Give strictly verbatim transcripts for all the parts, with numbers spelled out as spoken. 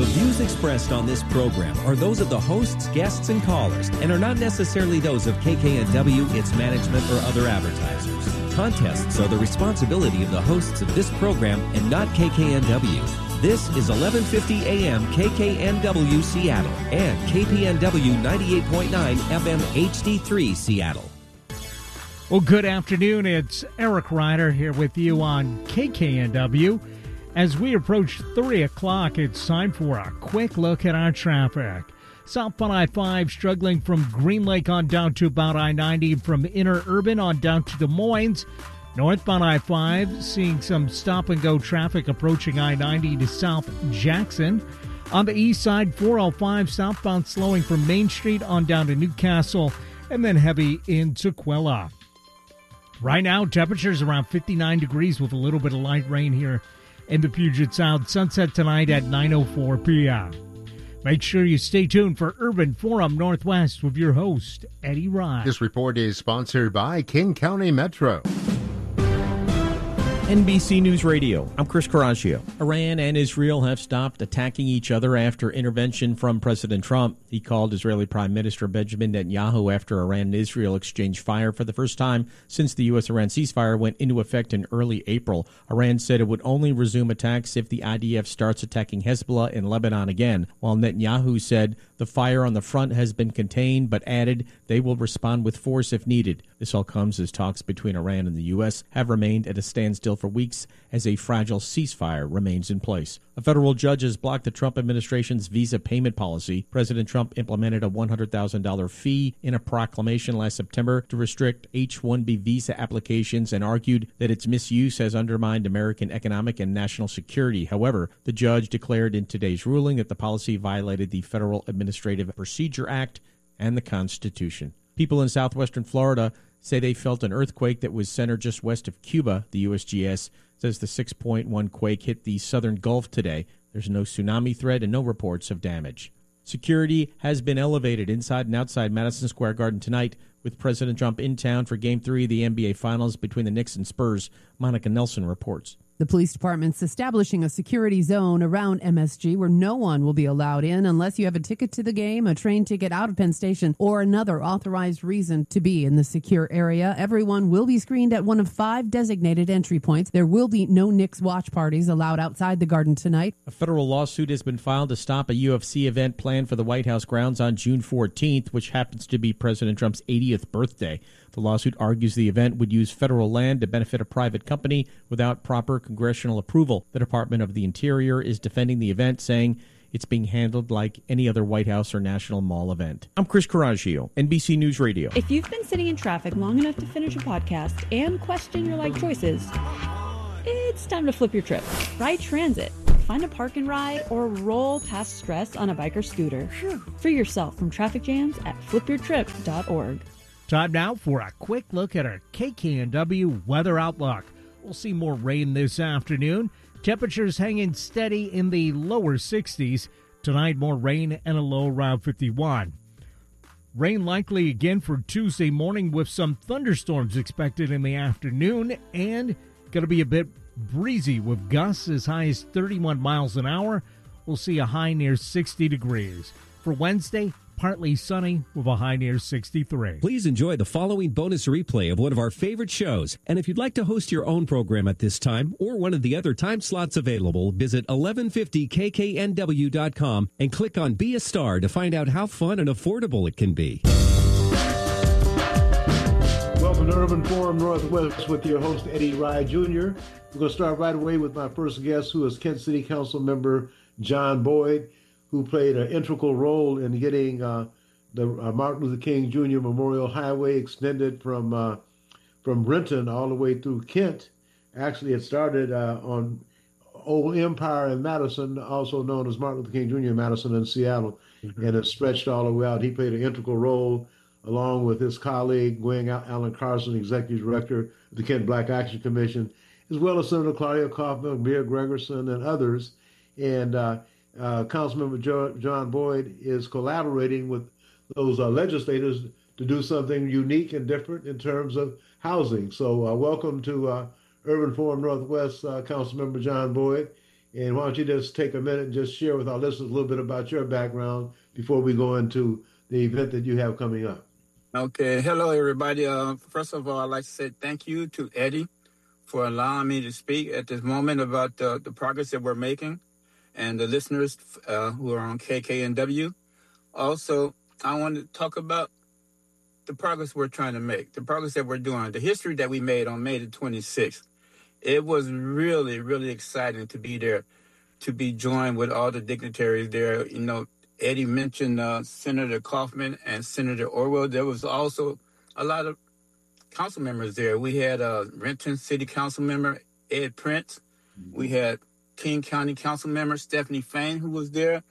The views expressed on this program are those of the hosts, guests, and callers, and are not necessarily those of K K N W, its management, or other advertisers. Contests are the responsibility of the hosts of this program and not K K N W. This is eleven fifty A M K K N W Seattle and K P N W ninety-eight point nine F M H D three Seattle. Well, good afternoon. It's Eric Ryder here with you on K K N W. As we approach three o'clock, it's time for a quick look at our traffic. Southbound I five struggling from Green Lake on down to about I ninety, from Inner Urban on down to Des Moines. Northbound I five seeing some stop-and-go traffic approaching I ninety to South Jackson. On the east side, four oh five southbound slowing from Main Street on down to Newcastle, and then heavy in Tukwila. Right now, temperatures around fifty-nine degrees with a little bit of light rain here in the Puget Sound. Sunset tonight at nine oh four p.m. Make sure you stay tuned for Urban Forum Northwest with your host, Eddie Rye. This report is sponsored by King County Metro. N B C News Radio, I'm Chris Coraggio. Iran and Israel have stopped attacking each other after intervention from President Trump. He called Israeli Prime Minister Benjamin Netanyahu after Iran and Israel exchanged fire for the first time since the U S Iran ceasefire went into effect in early April. Iran said it would only resume attacks if the I D F starts attacking Hezbollah in Lebanon again, while Netanyahu said the fire on the front has been contained, but added they will respond with force if needed. This all comes as talks between Iran and the U S have remained at a standstill for weeks as a fragile ceasefire remains in place. A federal judge has blocked the Trump administration's visa payment policy. President Trump implemented a one hundred thousand dollars fee in a proclamation last September to restrict H one B visa applications and argued that its misuse has undermined American economic and national security. However, the judge declared in today's ruling that the policy violated the Federal Administrative Procedure Act and the Constitution. People in southwestern Florida say they felt an earthquake that was centered just west of Cuba. The U S G S says the six point one quake hit the southern Gulf today. There's no tsunami threat and no reports of damage. Security has been elevated inside and outside Madison Square Garden tonight, with President Trump in town for Game three of the N B A Finals between the Knicks and Spurs. Monica Nelson reports. The police department's establishing a security zone around M S G where no one will be allowed in unless you have a ticket to the game, a train ticket out of Penn Station, or another authorized reason to be in the secure area. Everyone will be screened at one of five designated entry points. There will be no Knicks watch parties allowed outside the Garden tonight. A federal lawsuit has been filed to stop a U F C event planned for the White House grounds on June fourteenth, which happens to be President Trump's eightieth birthday. The lawsuit argues the event would use federal land to benefit a private company without proper congressional approval. The Department of the Interior is defending the event, saying it's being handled like any other White House or National Mall event. I'm Chris Coraggio, N B C News Radio. If you've been sitting in traffic long enough to finish a podcast and question your life choices, it's time to flip your trip. Ride transit. Find a park and ride or roll past stress on a bike or scooter. Free yourself from traffic jams at flip your trip dot org. Time now for a quick look at our K K N W weather outlook. We'll see more rain this afternoon. Temperatures hanging steady in the lower sixties. Tonight, more rain and a low around fifty-one. Rain likely again for Tuesday morning with some thunderstorms expected in the afternoon, and going to be a bit breezy with gusts as high as thirty-one miles an hour. We'll see a high near sixty degrees. For Wednesday, partly sunny with a high near sixty-three. Please enjoy the following bonus replay of one of our favorite shows. And if you'd like to host your own program at this time or one of the other time slots available, visit eleven fifty K K N W dot com and click on Be a Star to find out how fun and affordable it can be. Welcome to Urban Forum Northwest with your host, Eddie Rye Junior We're going to start right away with my first guest, who is Kent City Council member John Boyd, who played an integral role in getting uh, the uh, Martin Luther King Junior Memorial Highway extended from uh, from Renton all the way through Kent. Actually, it started uh, on Old Empire in Madison, also known as Martin Luther King Junior Madison in Seattle, mm-hmm. and it stretched all the way out. He played an integral role along with his colleague, Gwen Allen Carson, Executive Director of the Kent Black Action Commission, as well as Senator Claudia Kaufman, Mayor Gregerson, and others. And uh, Uh, Councilmember jo- John Boyd is collaborating with those uh, legislators to do something unique and different in terms of housing. So uh, welcome to uh, Urban Forum Northwest, uh, Councilmember John Boyd. And why don't you just take a minute and just share with our listeners a little bit about your background before we go into the event that you have coming up. Okay. Hello, everybody. Uh, first of all, I'd like to say thank you to Eddie for allowing me to speak at this moment about the, the progress that we're making and the listeners uh, who are on K K N W. Also, I want to talk about the progress we're trying to make, the progress that we're doing, the history that we made on May the twenty-sixth. It was really, really exciting to be there, to be joined with all the dignitaries there. You know, Eddie mentioned uh, Senator Kaufman and Senator Orwell. There was also a lot of council members there. We had uh, Renton City Council member Ed Prince. Mm-hmm. We had King County Council member Stephanie Fain, who was there.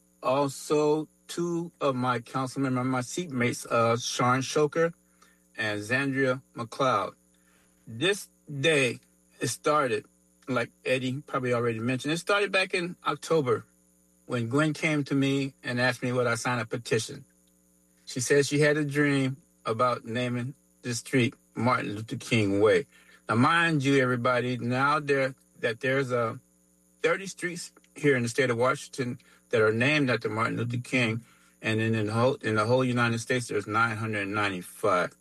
Also, two of my council members, my seatmates, uh, Sean Shoker and Zandria McLeod. This day, it started, like Eddie probably already mentioned, it started back in October when Gwen came to me and asked me would I sign a petition. She said she had a dream about naming the street Martin Luther King Way. Now, mind you, everybody, now there that there's uh, thirty streets here in the state of Washington that are named after Martin Luther King, and then in the whole, in the whole United States, there's nine hundred ninety-five.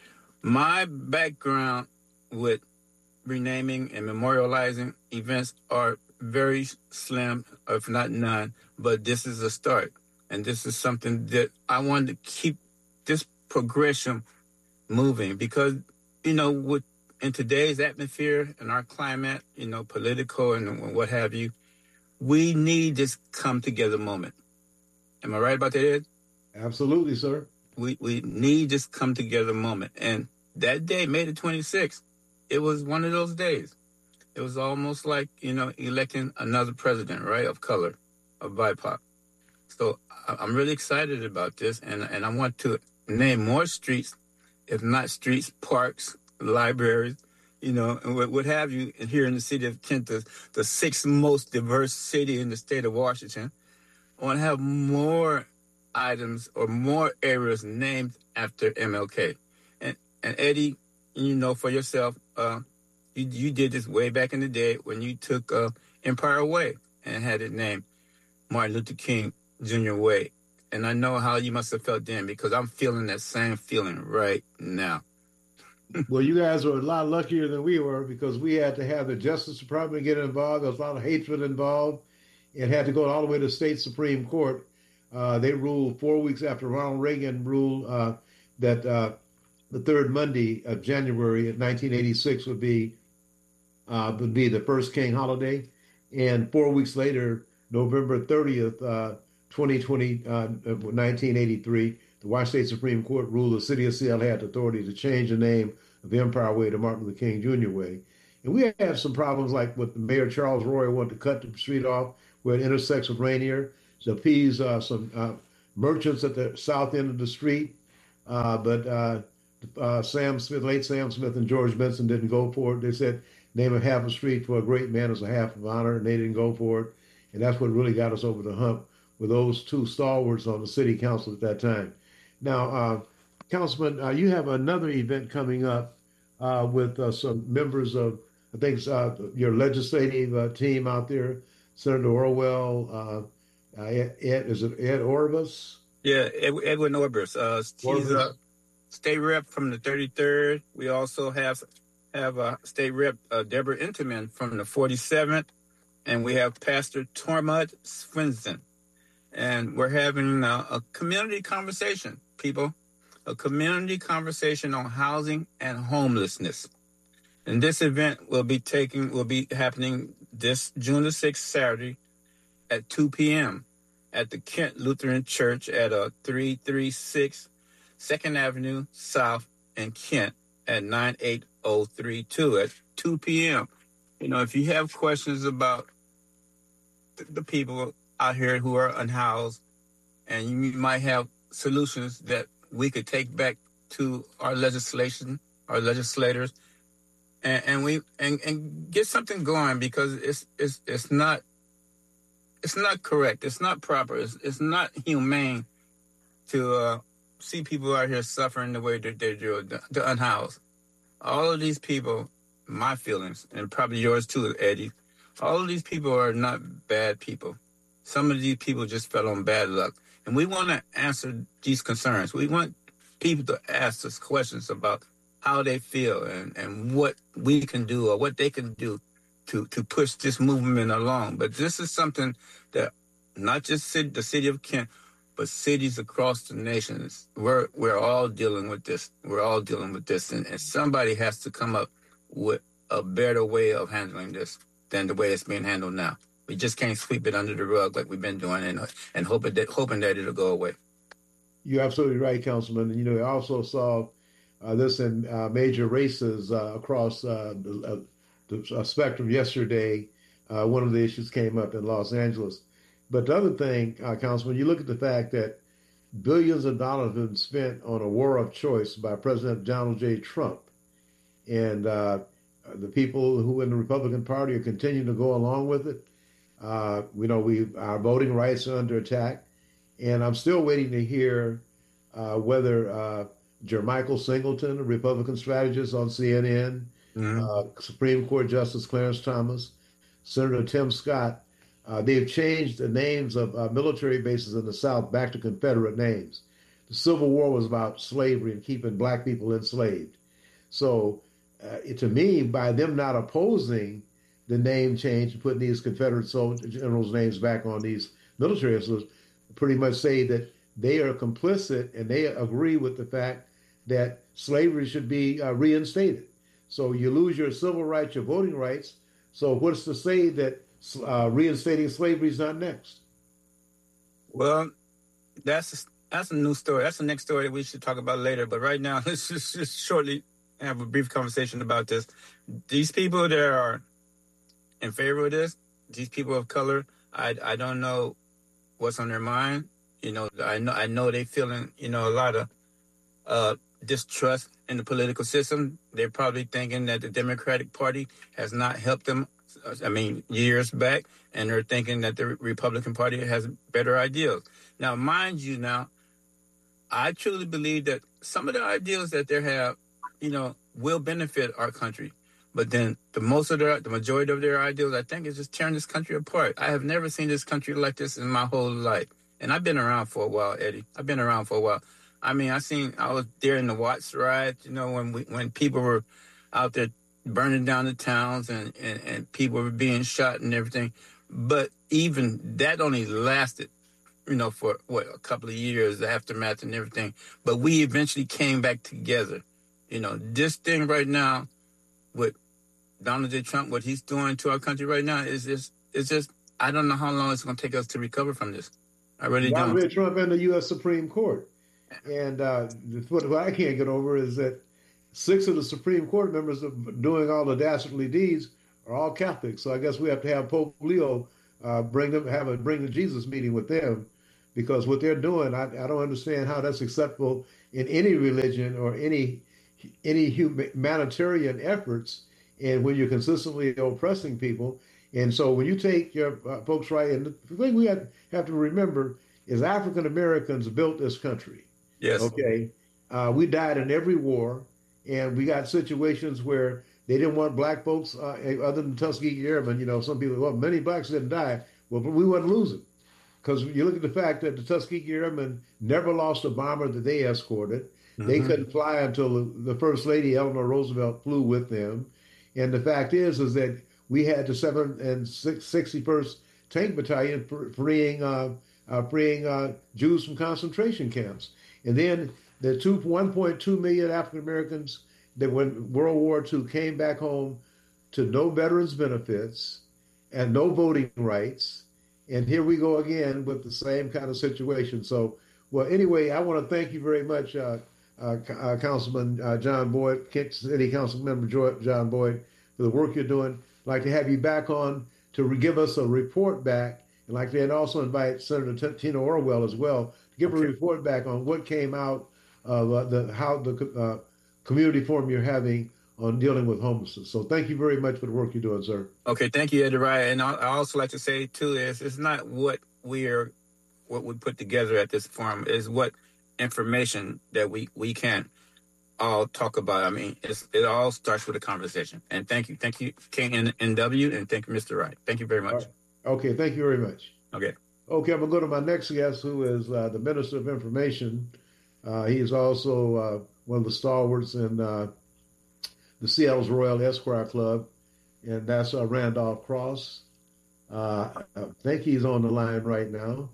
My background with renaming and memorializing events are very slim, if not none, but this is a start. And this is something that I wanted to keep this progression moving because, you know, with in today's atmosphere and our climate, you know, political and what have you, we need this come together moment. Am I right about that, Ed? Absolutely, sir. We we need this come together moment. And that day, May the twenty-sixth, it was one of those days. It was almost like, you know, electing another president, right, of color, of B I P O C. So I'm really excited about this, and, and I want to name more streets, if not streets, parks, libraries, you know, and what, what have you, here in the city of Kent, the, the sixth most diverse city in the state of Washington. I want to have more items or more areas named after M L K. And, and Eddie, you know for yourself, uh, you, you did this way back in the day when you took uh, Empire Way and had it named Martin Luther King Junior Way. And I know how you must have felt then because I'm feeling that same feeling right now. Well, you guys were a lot luckier than we were because we had to have the Justice Department get involved. There was a lot of hatred involved. It had to go all the way to the state Supreme Court. Uh, they ruled four weeks after Ronald Reagan ruled uh, that uh, the third Monday of January of nineteen eighty-six would be uh, would be the first King holiday, and four weeks later, November thirtieth, uh, twenty twenty, uh, nineteen eighty-three, the Washington State Supreme Court ruled the city of Seattle had authority to change the name of Empire Way to Martin Luther King Junior Way. And we have some problems like with Mayor Charles Roy wanted to cut the street off where it intersects with Rainier to appease uh, some uh, merchants at the south end of the street. Uh, but uh, uh, Sam Smith, late Sam Smith and George Benson didn't go for it. They said name a half a street for a great man as a half of honor, and they didn't go for it. And that's what really got us over the hump with those two stalwarts on the city council at that time. Now, uh, Councilman, uh, you have another event coming up uh, with uh, some members of, I think, uh, your legislative uh, team out there, Senator Orwell, uh, uh, Ed, is it Ed Orbis? Yeah, Ed, Edwin Orbis. Uh, he's a state rep from the thirty-third. We also have have a state rep, uh, Deborah Interman from the forty-seventh, and we have Pastor Tormud Swinson. And we're having a, a community conversation, people, a community conversation on housing and homelessness. And this event will be taking, will be happening this June the sixth, Saturday at two p.m. at the Kent Lutheran Church at uh, three thirty-six second Avenue South in Kent at nine eight oh three two at two p.m. You know, if you have questions about th- the people out here who are unhoused, and you might have solutions that we could take back to our legislation, our legislators, and, and we and, and get something going because it's it's it's not it's not correct, it's not proper, it's it's not humane to uh, see people out here suffering the way that they do, the, the unhoused. All of these people, my feelings, and probably yours too, Eddie, all of these people are not bad people. Some of these people just fell on bad luck. And we want to answer these concerns. We want people to ask us questions about how they feel and, and what we can do or what they can do to, to push this movement along. But this is something that not just city, the city of Kent, but cities across the nation, we're, we're all dealing with this. We're all dealing with this. And, and somebody has to come up with a better way of handling this than the way it's being handled now. We just can't sweep it under the rug like we've been doing and and hoping that, hoping that it'll go away. You're absolutely right, Councilman. And, you know, I also saw uh, this in uh, major races uh, across uh, the, uh, the uh, spectrum yesterday. Uh, one of the issues came up in Los Angeles. But the other thing, uh, Councilman, you look at the fact that billions of dollars have been spent on a war of choice by President Donald J. Trump. And uh, the people who in the Republican Party are continuing to go along with it. Uh, we know we our voting rights are under attack. And I'm still waiting to hear uh, whether uh, Jermichael Singleton, a Republican strategist on C N N, mm-hmm. uh, Supreme Court Justice Clarence Thomas, Senator Tim Scott, uh, they've changed the names of uh, military bases in the South back to Confederate names. The Civil War was about slavery and keeping black people enslaved. So uh, to me, by them not opposing the name change and putting these Confederate soldier generals' names back on these military bases, pretty much say that they are complicit and they agree with the fact that slavery should be uh, reinstated. So you lose your civil rights, your voting rights. So what's to say that uh, reinstating slavery is not next? Well, that's a, that's a new story. That's the next story that we should talk about later. But right now, let's just, just shortly have a brief conversation about this. These people that are in favor of this, these people of color, I I don't know what's on their mind. You know, I know I know they feeling, you know, a lot of uh, distrust in the political system. They're probably thinking that the Democratic Party has not helped them, I mean, years back, and they're thinking that the Republican Party has better ideals. Now, mind you, now, I truly believe that some of the ideals that they have, you know, will benefit our country. But then the most of their, the majority of their ideals, I think, is just tearing this country apart. I have never seen this country like this in my whole life. And I've been around for a while, Eddie. I've been around for a while. I mean, I seen, I was there in the Watts riots, you know, when we, when people were out there burning down the towns and, and, and people were being shot and everything. But even that only lasted, you know, for, what, a couple of years, the aftermath and everything. But we eventually came back together. You know, this thing right now with Donald J. Trump, what he's doing to our country right now is just, it's just, I don't know how long it's going to take us to recover from this. I really don't. Donald J. Trump and the U S Supreme Court. And uh, what, what I can't get over is that six of the Supreme Court members of doing all the dastardly deeds are all Catholics. So I guess we have to have Pope Leo uh, bring them, have a bring the Jesus meeting with them, because what they're doing, I, I don't understand how that's acceptable in any religion or any any humanitarian efforts. And when you're consistently oppressing people. And so when you take your uh, folks right, and the thing we have, have to remember is African Americans built this country. Yes. Okay. Uh, we died in every war, and we got situations where they didn't want black folks, uh, other than Tuskegee Airmen. You know, some people, well, many blacks didn't die. Well, but we wasn't losing. Because you look at the fact that the Tuskegee Airmen never lost a bomber that they escorted. Mm-hmm. They couldn't fly until the First Lady, Eleanor Roosevelt, flew with them. And the fact is, is that we had the seventh and sixty-first Tank Battalion freeing uh, uh, freeing uh, Jews from concentration camps. And then the two, one point two million African Americans that when World War Two came back home to no veterans benefits and no voting rights. And here we go again with the same kind of situation. So, well, anyway, I want to thank you very much, uh, uh, uh, Councilman uh, John Boyd, Kent City Council Member John Boyd, for the work you're doing. I'd like to have you back on to re- give us a report back. And like to also invite Senator T- Tina Orwell as well to give okay. a report back on what came out of uh, the how the uh, community forum you're having on dealing with homelessness. So thank you very much for the work you're doing, sir. Okay, thank you, Eddie Wright. And I also like to say, too, is it's not what we are, what we put together at this forum, is what information that we, we can all talk about. I mean, it's, it all starts with a conversation. And thank you. Thank you, K N W, and thank you, Mister Wright. Thank you very much. Right. Okay, thank you very much. Okay. Okay, I'm going to go to my next guest, who is uh, the Minister of Information. Uh, he is also uh, one of the stalwarts in uh, the Seattle's Royal Esquire Club, and that's uh, Randolph Cross. Uh, I think he's on the line right now.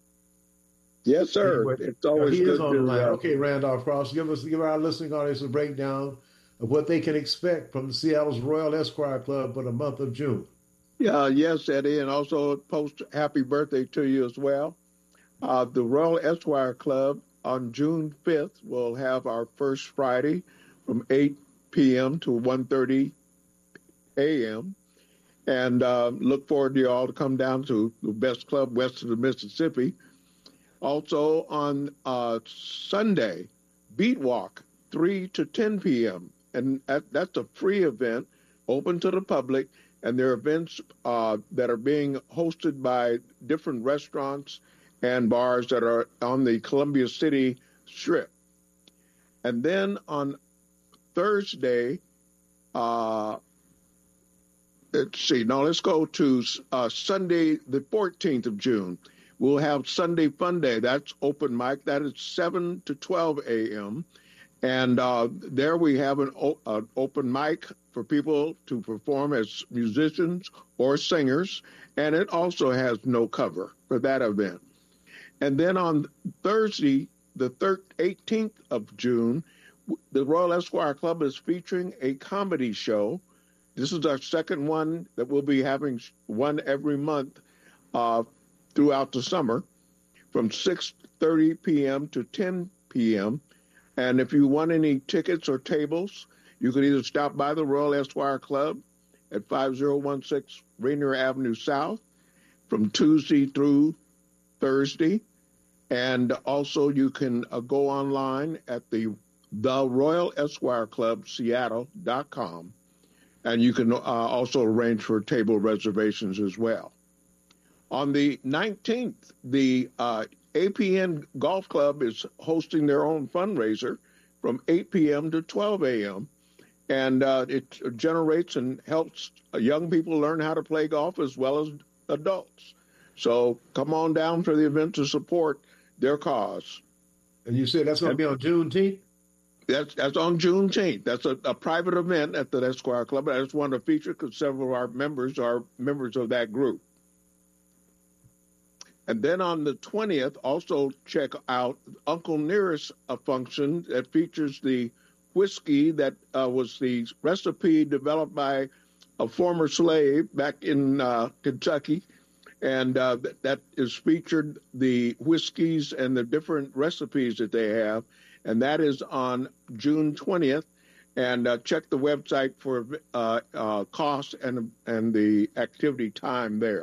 Yes, sir. Anyway, it's always he good is on to, the line. uh, Okay, Randolph Cross, give us give our listening audience a breakdown of what they can expect from the Seattle's Royal Esquire Club for the month of June. Yeah, yes, Eddie, and also post happy birthday to you as well. Uh, the Royal Esquire Club on June fifth will have our first Friday from eight p.m. to one thirty a.m. And uh, look forward to you all to come down to the best club west of the Mississippi. Also on uh, Sunday, Beat Walk, three to ten p.m. And that, that's a free event, open to the public. And there are events uh, that are being hosted by different restaurants and bars that are on the Columbia City Strip. And then on Thursday, uh, let's see, now let's go to uh, Sunday, the fourteenth of June. We'll have Sunday Fun Day. That's open mic. That is seven to twelve a.m. And uh, there we have an, o- an open mic for people to perform as musicians or singers. And it also has no cover for that event. And then on Thursday, the eighteenth of June, the Royal Esquire Club is featuring a comedy show. This is our second one that we'll be having one every month uh, throughout the summer from six thirty p.m. to ten p.m. And if you want any tickets or tables, you can either stop by the Royal Esquire Club at five oh one six Rainier Avenue South from Tuesday through Thursday. And also you can uh, go online at the the Royal Esquire Club Seattle dot com. And you can uh, also arrange for table reservations as well. On the nineteenth, the uh, A P N Golf Club is hosting their own fundraiser from eight p.m. to twelve a.m. And uh, it generates and helps young people learn how to play golf as well as adults. So come on down for the event to support their cause. And you said that's going to be on Juneteenth? That's that's on Juneteenth. That's a, a private event at the Esquire Club. I just wanted to feature because several of our members are members of that group. And then on the twentieth, also check out Uncle Nearest, a function that features the whiskey that uh, was the recipe developed by a former slave back in uh, Kentucky. And uh, that is featured, the whiskeys and the different recipes that they have. And that is on June twentieth. And uh, check the website for uh, uh, cost and, and the activity time there.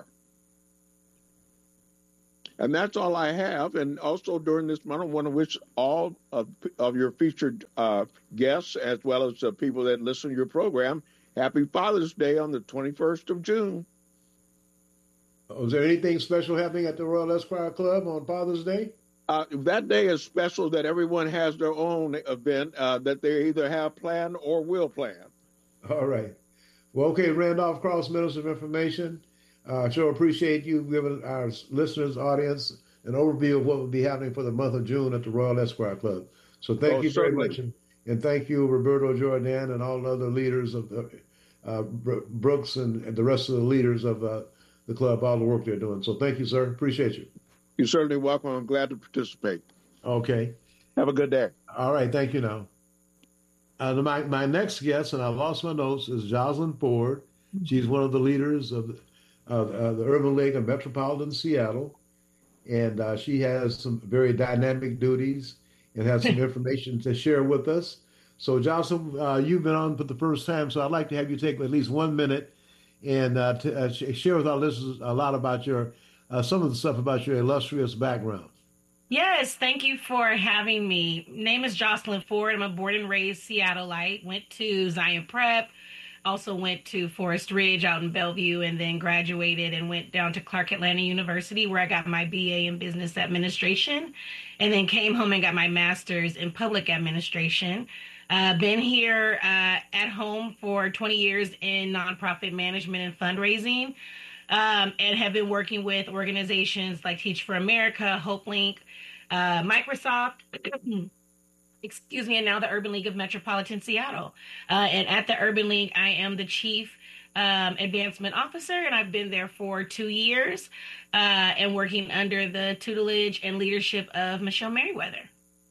And that's all I have. And also during this month, I want to wish all of, of your featured uh, guests, as well as the people that listen to your program, happy Father's Day on the twenty-first of June. Was there anything special happening at the Royal Esquire Club on Father's Day? Uh, that day is special that everyone has their own event uh, that they either have planned or will plan. All right. Well, okay, Randolph Cross, Minister of Information. I uh, sure appreciate you giving our listeners, audience, an overview of what will be happening for the month of June at the Royal Esquire Club. So thank oh, you very certainly. much. And, and thank you, Roberto Jordan, and all the other leaders of the, uh, Brooks and, and the rest of the leaders of uh, the club, all the work they're doing. So thank you, sir. Appreciate you. You're certainly welcome. I'm glad to participate. Okay. Have a good day. All right. Thank you now. Uh, my, my next guest, and I lost my notes, is Jocelyn Ford. She's one of the leaders of the, of, uh, the Urban League of Metropolitan Seattle. And uh, she has some very dynamic duties and has some information to share with us. So, Jocelyn, uh, you've been on for the first time, so I'd like to have you take at least one minute and uh, to, uh, share with our listeners a lot about your, uh, some of the stuff about your illustrious background. Yes, thank you for having me. Name is Jocelyn Ford. I'm a born and raised Seattleite. Went to Zion Prep, also went to Forest Ridge out in Bellevue, and then graduated and went down to Clark Atlanta University, where I got my B A in Business Administration, and then came home and got my master's in Public Administration. Uh, been here uh, at home for twenty years in nonprofit management and fundraising, um, and have been working with organizations like Teach for America, HopeLink, uh, Microsoft, excuse me, and now the Urban League of Metropolitan Seattle. Uh, and at the Urban League, I am the chief um, advancement officer, and I've been there for two years uh, and working under the tutelage and leadership of Michelle Merriweather.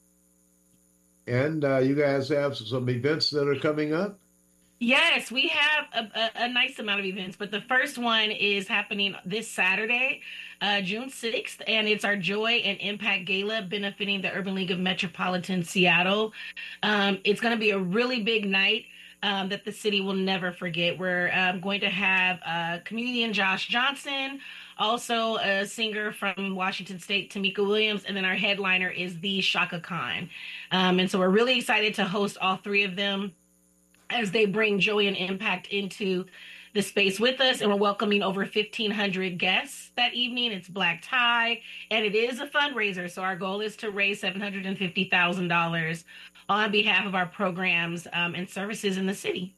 And uh, you guys have some events that are coming up? Yes, we have a, a, a nice amount of events, but the first one is happening this Saturday, uh, June sixth, and it's our Joy and Impact Gala benefiting the Urban League of Metropolitan Seattle. Um, it's going to be a really big night um, that the city will never forget. We're um, going to have uh, comedian Josh Johnson, also a singer from Washington State, Tamika Williams, and then our headliner is the Shaka Khan. Um, and so we're really excited to host all three of them as they bring joy and impact into the space with us. And we're welcoming over fifteen hundred guests that evening. It's black tie, and it is a fundraiser. So our goal is to raise seven hundred fifty thousand dollars on behalf of our programs um, and services in the city.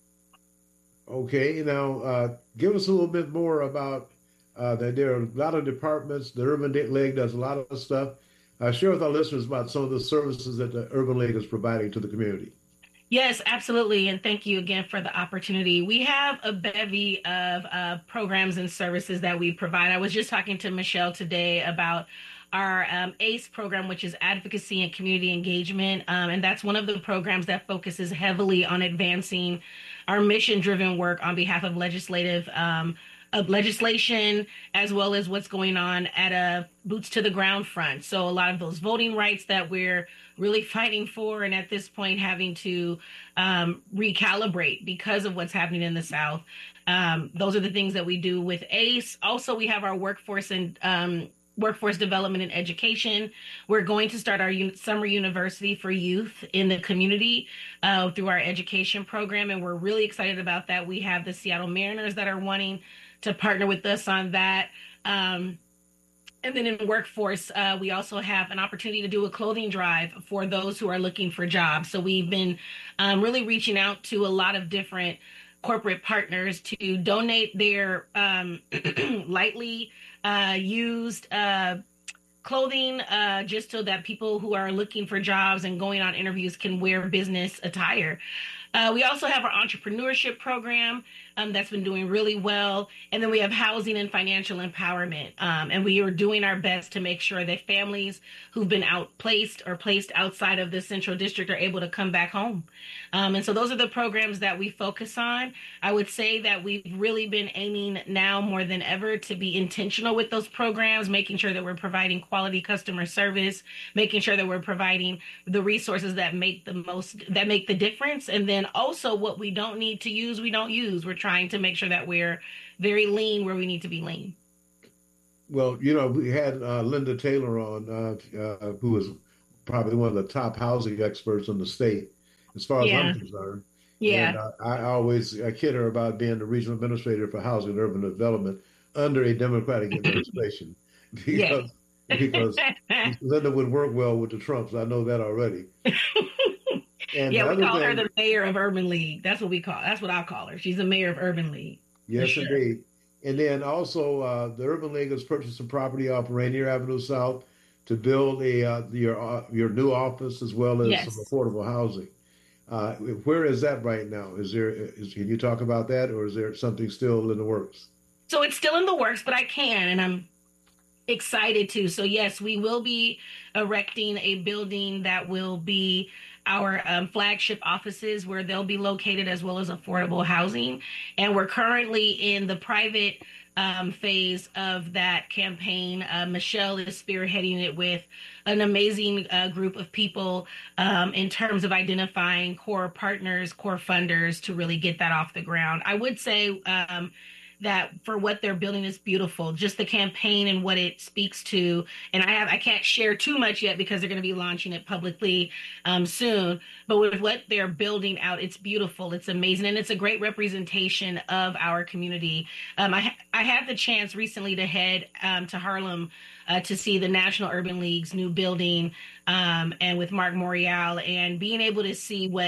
Okay, now uh, give us a little bit more about uh, that. There are a lot of departments. The Urban League does a lot of stuff. Uh, share with our listeners about some of the services that the Urban League is providing to the community. Yes, absolutely. And thank you again for the opportunity. We have a bevy of uh, programs and services that we provide. I was just talking to Michelle today about our um, ACE program, which is Advocacy and Community Engagement. Um, and that's one of the programs that focuses heavily on advancing our mission-driven work on behalf of legislative um, of legislation, as well as what's going on at a boots to the ground front. So a lot of those voting rights that we're really fighting for, and at this point having to um, recalibrate because of what's happening in the South. Um, those are the things that we do with ACE. Also, we have our workforce and um, workforce development and education. We're going to start our un- summer university for youth in the community uh, through our education program, and we're really excited about that. We have the Seattle Mariners that are wanting to partner with us on that. Um, and then in workforce, uh, we also have an opportunity to do a clothing drive for those who are looking for jobs. So we've been um, really reaching out to a lot of different corporate partners to donate their um, lightly uh, used uh, clothing uh, just so that people who are looking for jobs and going on interviews can wear business attire. Uh, we also have our entrepreneurship program um, that's been doing really well. And then we have housing and financial empowerment. Um, and we are doing our best to make sure that families who've been outplaced or placed outside of the Central District are able to come back home. Um, and so those are the programs that we focus on. I would say that we've really been aiming now more than ever to be intentional with those programs, making sure that we're providing quality customer service, making sure that we're providing the resources that make the most, that make the difference. And then also what we don't need to use, we don't use. We're trying to make sure that we're very lean where we need to be lean. Well, you know, we had uh, Linda Taylor on, uh, uh, who is probably one of the top housing experts in the state, as far as yeah. I'm concerned. Yeah. And uh, I always I kid her about being the regional administrator for housing and urban development under a Democratic administration. because yeah. because Linda would work well with the Trumps. I know that already. And yeah, we call thing, her the mayor of Urban League. That's what we call. That's what I call her. She's the mayor of Urban League. Yes, sure. indeed. And then also, uh, the Urban League has purchased some property off Rainier Avenue South to build a uh, your uh, your new office as well as yes. some affordable housing. Uh, where is that right now? Is there? Is, can you talk about that, or is there something still in the works? So it's still in the works, but I can, and I'm excited to. So yes, we will be erecting a building that will be our um, flagship offices where they'll be located, as well as affordable housing. And we're currently in the private um, phase of that campaign. Uh, Michelle is spearheading it with an amazing uh, group of people um, in terms of identifying core partners, core funders to really get that off the ground. I would say um, that for what they're building is beautiful, just the campaign and what it speaks to. And I have, I can't share too much yet because they're going to be launching it publicly um, soon. But with what they're building out, it's beautiful. It's amazing. And it's a great representation of our community. Um, I, I had the chance recently to head um, to Harlem uh, to see the National Urban League's new building um, and with Mark Morial, and being able to see what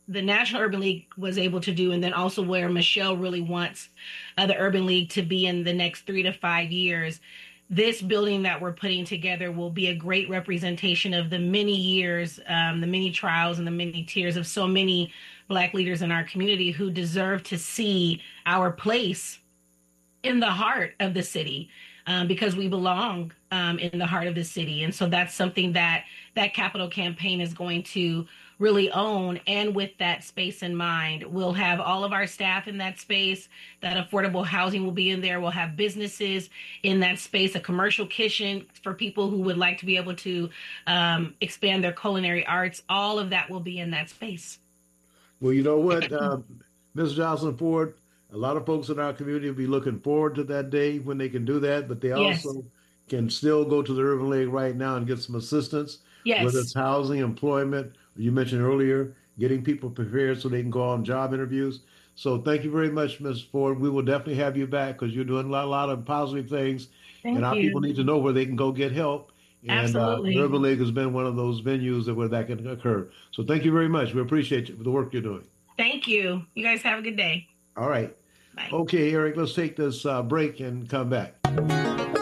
the National Urban League was able to do, and then also where Michelle really wants uh, the Urban League to be in the next three to five years. This building that we're putting together will be a great representation of the many years, um, the many trials and the many tears of so many Black leaders in our community who deserve to see our place in the heart of the city, um, because we belong um, in the heart of the city. And so that's something that that capital campaign is going to really own. And with that space in mind, we'll have all of our staff in that space. That affordable housing will be in there. We'll have businesses in that space, a commercial kitchen for people who would like to be able to um, expand their culinary arts. All of that will be in that space. Well, you know what, uh, Miz Jocelyn Ford, a lot of folks in our community will be looking forward to that day when they can do that, but they Yes. also can still go to the Urban League right now and get some assistance, Yes. whether it's housing, employment, you mentioned earlier, getting people prepared so they can go on job interviews. So thank you very much, Miz Ford. We will definitely have you back because you're doing a lot, a lot of positive things, Thank and our you. people need to know where they can go get help. And Absolutely. uh, the Urban League has been one of those venues that where that can occur. So thank you very much. We appreciate you for the work you're doing. Thank you. You guys have a good day. All right. Bye. Okay, Eric, let's take this uh, break and come back.